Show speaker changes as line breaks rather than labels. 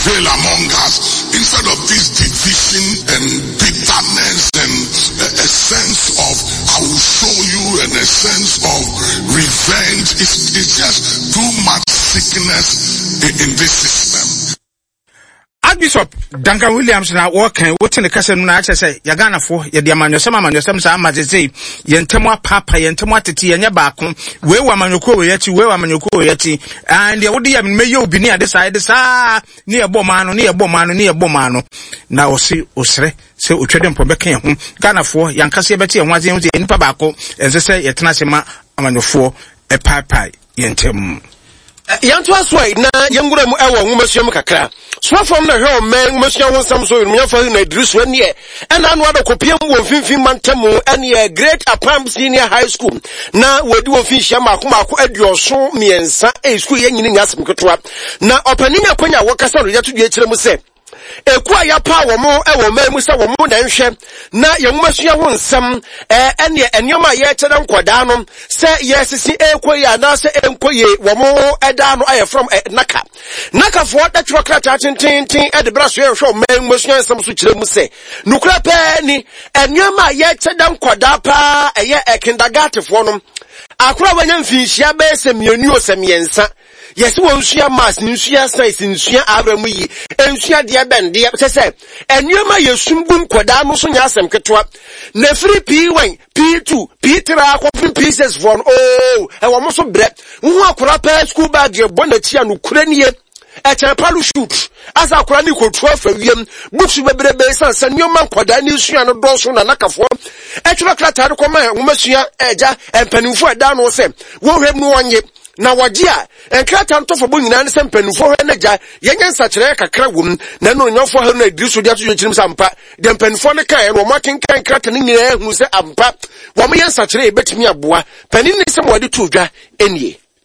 prevail among us. Instead of this division and bitterness and a sense of I will show you and a sense of revenge, it's just too much sickness in this system.
Archbishop Duncan Williams na working within the castle na say Yagana for Yadiamano some sa mazeze yentemo papa yentemo tete yenye baako we wa manoko yeti we wa manoko yeti and ye wodi am meyo obi ni ade side sa ne ebomano na osi osre se otwede mpobeka ye ho Ghana for yankase yebeti ye ho azen ho nipa baako ense se yetena sema amanofo papa yentem
yanto aswai na yengura mu ewo nwumasuam kakra so from na hwe man nwumasuam ho sam so yirmu yafa na Idrisu ene ena anu adokopiem wo mfimfim mantamu ene Great Apam Senior High School na wadi wo finhia maako aduoso miensa school yenyini nyasem ketwa na opanini akonya wokasa no yato due kire mu se ekua ya pa wo mo ewo mamu se wo mo na nhwe na yenwumasua ho nsam ene enyoma ye kyeda nkoda no se yesisi ekoyi na se enkoyi wo mo eda no aye from naka fo da twro krata tintin de braso ye hwe mamusua nsam so kyere mu se nukura pa ni enyoma ye kyeda nkoda pa eye kindergarten fo no akura wanya mfinhia be se mienu osemiensa yes won sua mass nsua science nsua abramu yi ensua de bende se enyuma yesumbu nkoda no so nya asem ketwa na free P1 P2 P3 akopin pieces for e wo mo so bre hu akura pa school bag ye bonachi anu kuranie palu shoot as akura ni kotu afawiem books bebrebe sansa nyoma nkoda ni sua no donso na nakafo etwa klata de koma nwumasua eja empanimfo eda no se wo hwem no onye na wajia enkrata ntofo bo nyina ne se mpanimfo hwe na ja yenye nsakire kakra wum na no nyofo ha na Idrisu dia to chirim sampa de mpanimfo ne kan no makin kan krata ne nyina hu se ampa wo me nsakire ebetimi aboa panin ne se mo de to dwa enie